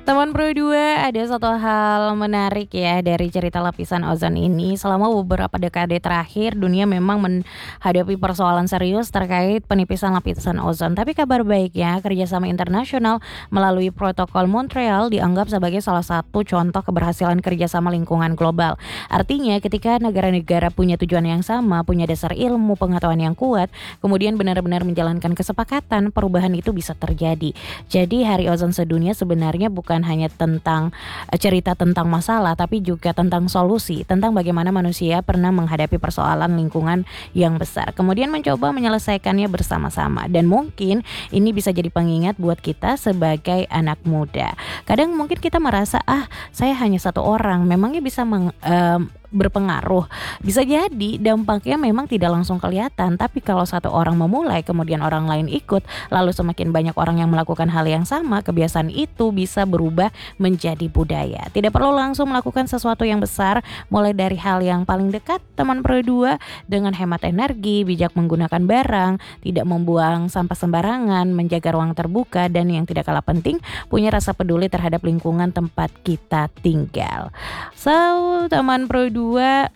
Teman Pro 2, ada satu hal menarik ya dari cerita lapisan ozon ini. Selama beberapa dekade terakhir, dunia memang menghadapi persoalan serius terkait penipisan lapisan ozon. Tapi kabar baiknya, kerjasama internasional melalui Protokol Montreal dianggap sebagai salah satu contoh keberhasilan kerjasama lingkungan global. Artinya, ketika negara-negara punya tujuan yang sama, punya dasar ilmu, pengetahuan yang kuat, kemudian benar-benar menjalankan kesepakatan, perubahan itu bisa terjadi. Jadi, Hari Ozon Sedunia sebenarnya bukan hanya tentang cerita tentang masalah, tapi juga tentang solusi, tentang bagaimana manusia pernah menghadapi persoalan lingkungan yang besar, kemudian mencoba menyelesaikannya bersama-sama. Dan mungkin ini bisa jadi pengingat buat kita sebagai anak muda. Kadang mungkin kita merasa, saya hanya satu orang, memangnya bisa berpengaruh. Bisa jadi dampaknya memang tidak langsung kelihatan, tapi kalau satu orang memulai kemudian orang lain ikut, lalu semakin banyak orang yang melakukan hal yang sama, kebiasaan itu bisa berubah menjadi budaya. Tidak perlu langsung melakukan sesuatu yang besar, mulai dari hal yang paling dekat, teman Pro 2, dengan hemat energi, bijak menggunakan barang, tidak membuang sampah sembarangan, menjaga ruang terbuka, dan yang tidak kalah penting, punya rasa peduli terhadap lingkungan tempat kita tinggal. So, teman Pro 2,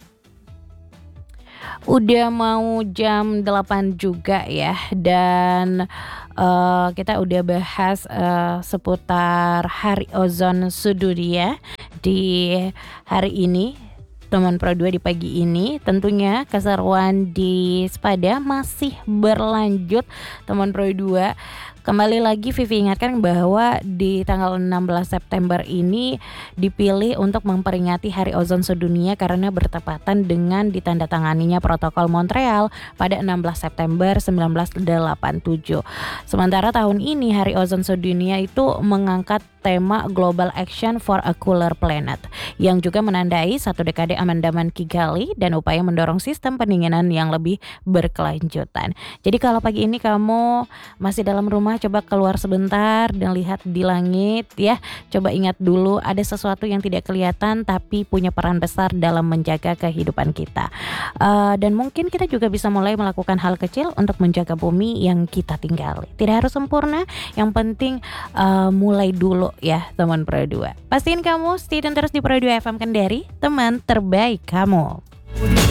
udah mau jam 8 juga ya, dan kita udah bahas seputar Hari Ozon Sedunia di hari ini, teman Pro 2, di pagi ini. Tentunya keseruan di Spada masih berlanjut, teman Pro 2. Kembali lagi Vivi ingatkan bahwa di tanggal 16 September ini dipilih untuk memperingati Hari Ozon Sedunia karena bertepatan dengan ditandatanganinya Protokol Montreal pada 16 September 1987. Sementara tahun ini Hari Ozon Sedunia itu mengangkat tema Global Action for a Cooler Planet, yang juga menandai satu dekade amandemen Kigali dan upaya mendorong sistem pendinginan yang lebih berkelanjutan. Jadi kalau pagi ini kamu masih dalam rumah, coba keluar sebentar dan lihat di langit ya. Coba ingat dulu, ada sesuatu yang tidak kelihatan tapi punya peran besar dalam menjaga kehidupan kita. Dan mungkin kita juga bisa mulai melakukan hal kecil untuk menjaga bumi yang kita tinggali. Tidak harus sempurna, yang penting mulai dulu ya, teman Pro 2. Pastiin kamu stay tune terus di Pro 2 FM Kendari, teman terbaik kamu.